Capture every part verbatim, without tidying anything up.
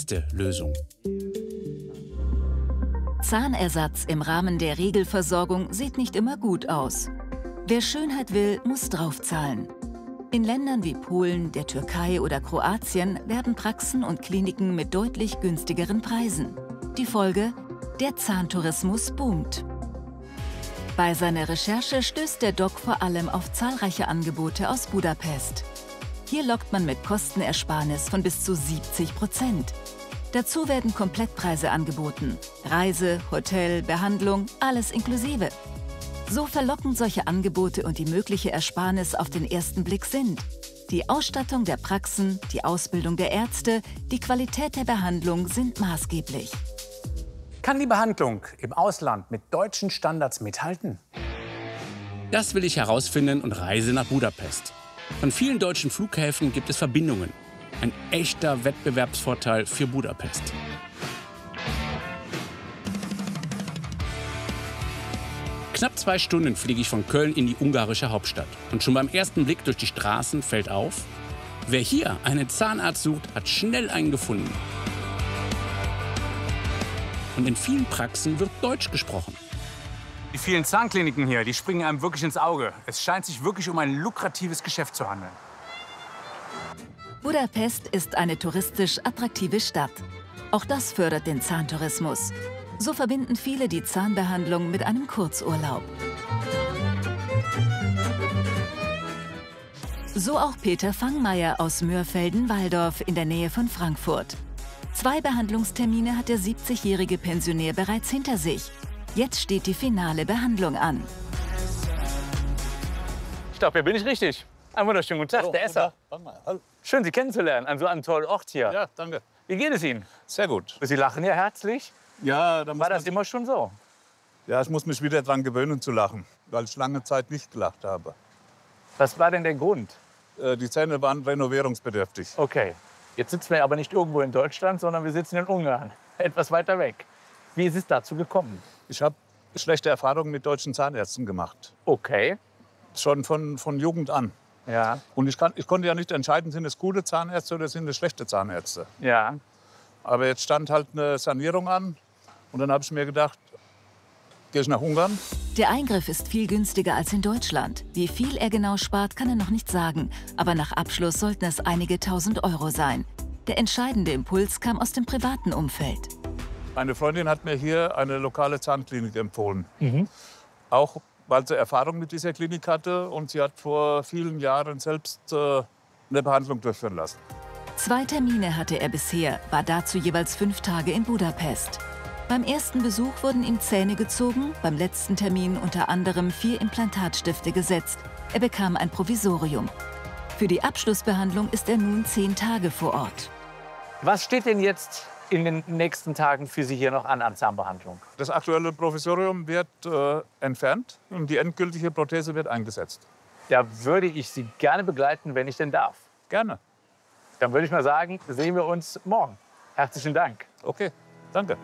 beste Lösung. Zahnersatz im Rahmen der Regelversorgung sieht nicht immer gut aus. Wer Schönheit will, muss draufzahlen. In Ländern wie Polen, der Türkei oder Kroatien werben Praxen und Kliniken mit deutlich günstigeren Preisen. Die Folge? Der Zahntourismus boomt. Bei seiner Recherche stößt der Doc vor allem auf zahlreiche Angebote aus Budapest. Hier lockt man mit Kostenersparnis von bis zu siebzig Prozent. Dazu werden Komplettpreise angeboten. Reise, Hotel, Behandlung, alles inklusive. So verlockend solche Angebote und die mögliche Ersparnis auf den ersten Blick sind. Die Ausstattung der Praxen, die Ausbildung der Ärzte, die Qualität der Behandlung sind maßgeblich. Kann die Behandlung im Ausland mit deutschen Standards mithalten? Das will ich herausfinden und reise nach Budapest. Von vielen deutschen Flughäfen gibt es Verbindungen. Ein echter Wettbewerbsvorteil für Budapest. Knapp zwei Stunden fliege ich von Köln in die ungarische Hauptstadt. Und schon beim ersten Blick durch die Straßen fällt auf, wer hier einen Zahnarzt sucht, hat schnell einen gefunden. Und in vielen Praxen wird Deutsch gesprochen. Die vielen Zahnkliniken hier, die springen einem wirklich ins Auge. Es scheint sich wirklich um ein lukratives Geschäft zu handeln. Budapest ist eine touristisch attraktive Stadt. Auch das fördert den Zahntourismus. So verbinden viele die Zahnbehandlung mit einem Kurzurlaub. So auch Peter Fangmeier aus Mörfelden-Walldorf in der Nähe von Frankfurt. Zwei Behandlungstermine hat der siebzigjährige Pensionär bereits hinter sich. Jetzt steht die finale Behandlung an. Ich glaube, hier bin ich richtig. Einen wunderschönen guten Tag, Hallo, der Esser. Hallo. Schön, Sie kennenzulernen, an so einem tollen Ort hier. Ja, danke. Wie geht es Ihnen? Sehr gut. Sie lachen ja herzlich. Ja, da muss War das man, immer schon so? ja, ich muss mich wieder dran gewöhnen zu lachen, weil ich lange Zeit nicht gelacht habe. Was war denn der Grund? Äh, die Zähne waren renovierungsbedürftig. Okay, jetzt sitzen wir aber nicht irgendwo in Deutschland, sondern wir sitzen in Ungarn, etwas weiter weg. Wie ist es dazu gekommen? Ich habe schlechte Erfahrungen mit deutschen Zahnärzten gemacht. Okay, Schon von, von Jugend an. ja, Und ich, kann, ich konnte ja nicht entscheiden, sind es gute Zahnärzte oder sind es schlechte Zahnärzte. ja. Aber jetzt stand halt eine Sanierung an. Und dann habe ich mir gedacht, gehe ich nach Ungarn. Der Eingriff ist viel günstiger als in Deutschland. Wie viel er genau spart, kann er noch nicht sagen. Aber nach Abschluss sollten es einige tausend Euro sein. Der entscheidende Impuls kam aus dem privaten Umfeld. Eine Freundin hat mir hier eine lokale Zahnklinik empfohlen. Mhm. Auch weil sie Erfahrung mit dieser Klinik hatte. Und sie hat vor vielen Jahren selbst äh, eine Behandlung durchführen lassen. Zwei Termine hatte er bisher, war dazu jeweils fünf Tage in Budapest. Beim ersten Besuch wurden ihm Zähne gezogen, beim letzten Termin unter anderem vier Implantatstifte gesetzt. Er bekam ein Provisorium. Für die Abschlussbehandlung ist er nun zehn Tage vor Ort. Was steht denn jetzt in den nächsten Tagen für Sie hier noch an an Zahnbehandlung? Das aktuelle Provisorium wird äh, entfernt und die endgültige Prothese wird eingesetzt. Da würde ich Sie gerne begleiten, wenn ich denn darf. Gerne. Dann würde ich mal sagen, sehen wir uns morgen. Herzlichen Dank. Okay, danke.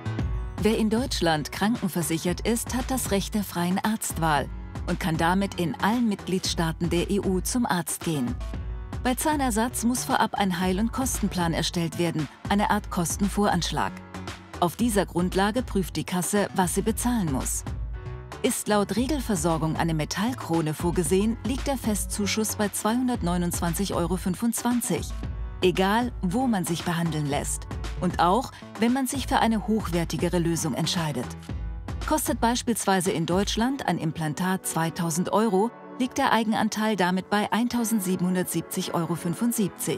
Wer in Deutschland krankenversichert ist, hat das Recht der freien Arztwahl und kann damit in allen Mitgliedstaaten der E U zum Arzt gehen. Bei Zahnersatz muss vorab ein Heil- und Kostenplan erstellt werden, eine Art Kostenvoranschlag. Auf dieser Grundlage prüft die Kasse, was sie bezahlen muss. Ist laut Regelversorgung eine Metallkrone vorgesehen, liegt der Festzuschuss bei zweihundertneunundzwanzig Euro fünfundzwanzig. Egal, wo man sich behandeln lässt. Und auch, wenn man sich für eine hochwertigere Lösung entscheidet. Kostet beispielsweise in Deutschland ein Implantat zweitausend Euro, liegt der Eigenanteil damit bei eintausendsiebenhundertsiebzig Euro fünfundsiebzig.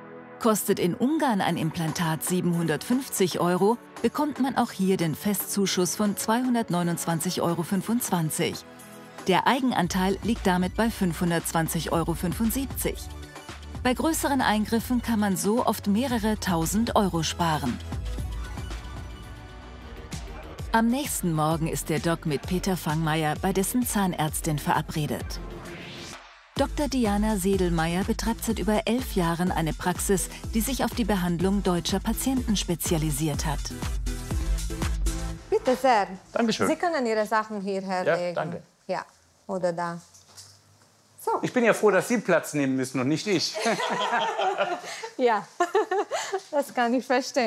Kostet in Ungarn ein Implantat siebenhundertfünfzig Euro, bekommt man auch hier den Festzuschuss von zweihundertneunundzwanzig Euro fünfundzwanzig. Der Eigenanteil liegt damit bei fünfhundertzwanzig Euro fünfundsiebzig. Bei größeren Eingriffen kann man so oft mehrere tausend Euro sparen. Am nächsten Morgen ist der Doc mit Peter Fangmeier bei dessen Zahnärztin verabredet. Doktor Diana Sedelmeier betreibt seit über elf Jahren eine Praxis, die sich auf die Behandlung deutscher Patienten spezialisiert hat. Bitte sehr. Dankeschön. Sie können Ihre Sachen hierher Ja, legen. danke. Ja, oder da. So. Ich bin ja froh, dass Sie Platz nehmen müssen und nicht ich. Ja, das kann ich verstehen.